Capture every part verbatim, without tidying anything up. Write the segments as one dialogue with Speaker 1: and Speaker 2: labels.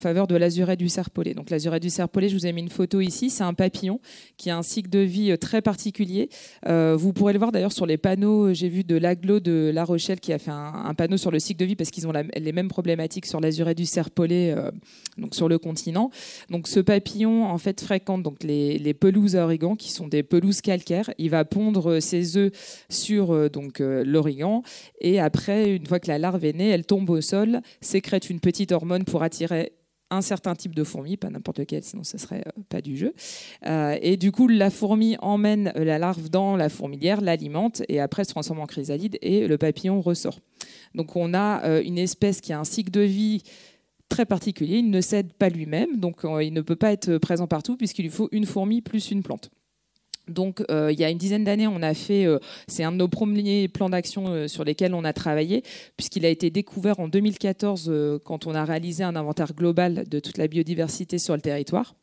Speaker 1: faveur de l'azurette du serpolet. Donc l'azurette du serpolet, je vous ai mis une photo ici, c'est un papillon qui a un cycle de vie très particulier. Euh, vous pourrez le voir d'ailleurs sur les panneaux, j'ai vu de l'Aglo de La Rochelle qui a fait un, un panneau sur le cycle de vie parce qu'ils ont la, les mêmes problématiques sur l'azurette du serpolet, euh, donc sur le continent. Donc ce papillon en fait fréquente donc les, les pelouses à origan qui sont des pelouses calcaires. Il va pondre ses œufs sur euh, donc euh, l'origan et après, une fois que la larve est née, elle tombe au sol, sécrète une petite hormone pour attirer un certain type de fourmi, pas n'importe lequel, sinon ce serait euh, pas du jeu. Euh, et du coup, la fourmi emmène la larve dans la fourmilière, l'alimente, et après se transforme en chrysalide, et le papillon ressort. Donc on a euh, une espèce qui a un cycle de vie très particulier, il ne cède pas lui-même, donc euh, il ne peut pas être présent partout, puisqu'il lui faut une fourmi plus une plante. Donc, euh, il y a une dizaine d'années, on a fait, euh, c'est un de nos premiers plans d'action euh, sur lesquels on a travaillé, puisqu'il a été découvert en deux mille quatorze euh, quand on a réalisé un inventaire global de toute la biodiversité sur le territoire.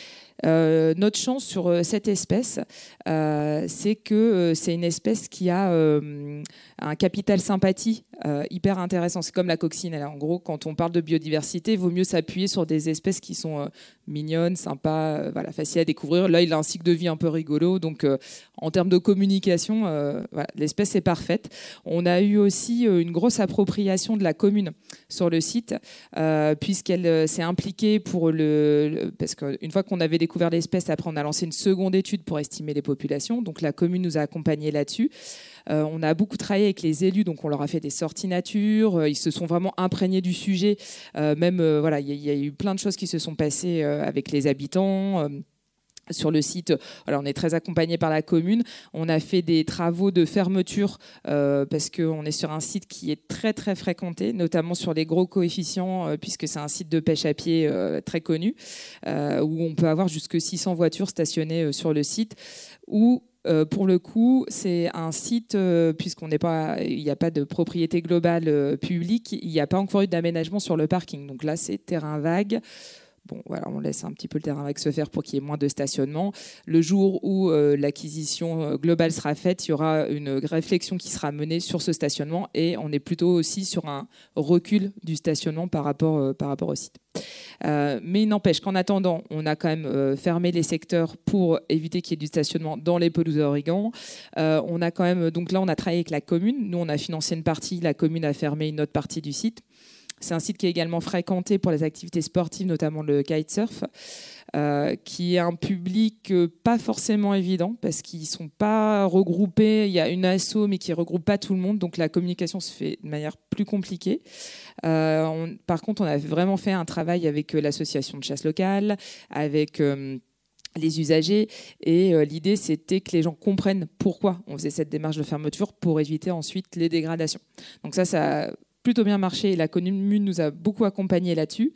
Speaker 1: Euh, notre chance sur euh, cette espèce, euh, c'est que euh, c'est une espèce qui a euh, un capital sympathie euh, hyper intéressant. C'est comme la coccinelle. En gros, quand on parle de biodiversité, il vaut mieux s'appuyer sur des espèces qui sont euh, mignonnes, sympas, euh, voilà, faciles à découvrir. Là, il a un cycle de vie un peu rigolo. Donc, euh, en termes de communication, euh, voilà, l'espèce est parfaite. On a eu aussi euh, une grosse appropriation de la commune sur le site, euh, puisqu'elle euh, s'est impliquée pour le, le parce qu'une fois qu'on avait découvert l'espèce, après on a lancé une seconde étude pour estimer les populations. Donc la commune nous a accompagnés là-dessus. Euh, on a beaucoup travaillé avec les élus, donc on leur a fait des sorties nature. Euh, ils se sont vraiment imprégnés du sujet. Euh, même euh, voilà, il y, y a eu plein de choses qui se sont passées euh, avec les habitants. Euh, Sur le site, alors on est très accompagné par la commune. On a fait des travaux de fermeture euh, parce qu'on est sur un site qui est très très fréquenté, notamment sur les gros coefficients, euh, puisque c'est un site de pêche à pied euh, très connu, euh, où on peut avoir jusque six cents voitures stationnées euh, sur le site, où Euh, pour le coup, c'est un site, euh, puisqu'on n'est pas, il n'y a pas de propriété globale euh, publique, il n'y a pas encore eu d'aménagement sur le parking. Donc là, c'est terrain vague. Bon, voilà, on laisse un petit peu le terrain vague se faire pour qu'il y ait moins de stationnement. Le jour où euh, l'acquisition globale sera faite, il y aura une réflexion qui sera menée sur ce stationnement et on est plutôt aussi sur un recul du stationnement par rapport, euh, par rapport au site. Euh, mais il n'empêche qu'en attendant, on a quand même euh, fermé les secteurs pour éviter qu'il y ait du stationnement dans les pelouses d'origan. Euh, on a quand même, donc là, on a travaillé avec la commune. Nous, on a financé une partie, la commune a fermé une autre partie du site. C'est un site qui est également fréquenté pour les activités sportives, notamment le kitesurf, euh, qui est un public euh, pas forcément évident parce qu'ils ne sont pas regroupés. Il y a une asso, mais qui ne regroupe pas tout le monde, donc la communication se fait de manière plus compliquée. Euh, on, par contre, on a vraiment fait un travail avec euh, l'association de chasse locale, avec... Euh, les usagers, et euh, l'idée c'était que les gens comprennent pourquoi on faisait cette démarche de fermeture pour éviter ensuite les dégradations. Donc ça, ça a plutôt bien marché et la commune nous a beaucoup accompagnés là-dessus.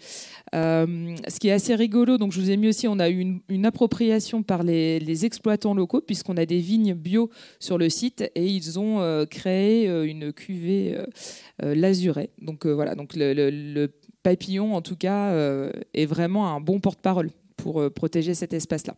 Speaker 1: Euh, ce qui est assez rigolo, donc je vous ai mis aussi, on a eu une, une appropriation par les, les exploitants locaux puisqu'on a des vignes bio sur le site et ils ont euh, créé euh, une cuvée euh, euh, lazuret. Donc euh, voilà, donc le, le, le papillon en tout cas euh, est vraiment un bon porte-parole pour euh, protéger cet espace-là.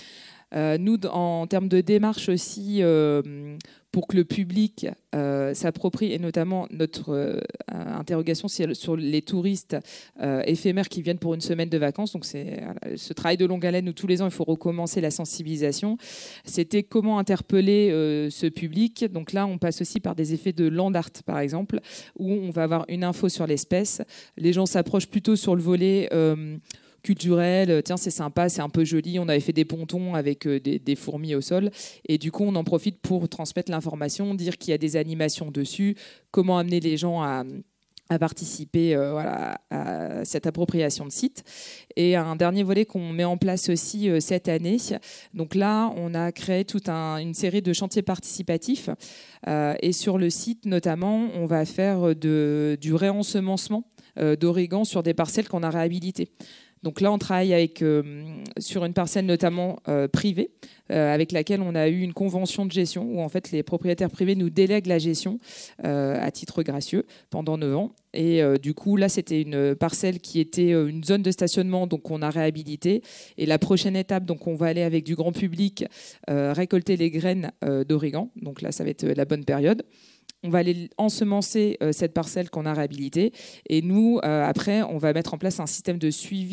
Speaker 1: Euh, nous, en termes de démarche aussi, euh, pour que le public euh, s'approprie, et notamment notre euh, interrogation sur les touristes euh, éphémères qui viennent pour une semaine de vacances, donc c'est voilà, ce travail de longue haleine où tous les ans il faut recommencer la sensibilisation, c'était comment interpeller euh, ce public. Donc là, on passe aussi par des effets de land art, par exemple, où on va avoir une info sur l'espèce. Les gens s'approchent plutôt sur le volet... Euh, culturel, tiens c'est sympa, c'est un peu joli, on avait fait des pontons avec des, des fourmis au sol et du coup on en profite pour transmettre l'information, dire qu'il y a des animations dessus, comment amener les gens à, à participer euh, voilà, à cette appropriation de site. Et un dernier volet qu'on met en place aussi euh, cette année, donc là on a créé toute un, une série de chantiers participatifs euh, et sur le site notamment on va faire de, du réensemencement euh, d'origan sur des parcelles qu'on a réhabilitées. Donc là, on travaille avec, euh, sur une parcelle notamment euh, privée, euh, avec laquelle on a eu une convention de gestion où en fait les propriétaires privés nous délèguent la gestion euh, à titre gracieux pendant neuf ans. Et euh, du coup, là, c'était une parcelle qui était euh, une zone de stationnement, donc on a réhabilité. Et la prochaine étape, donc on va aller avec du grand public euh, récolter les graines euh, d'origan. Donc là, ça va être la bonne période. on va aller ensemencer euh, cette parcelle qu'on a réhabilitée. Et nous, euh, après, on va mettre en place un système de suivi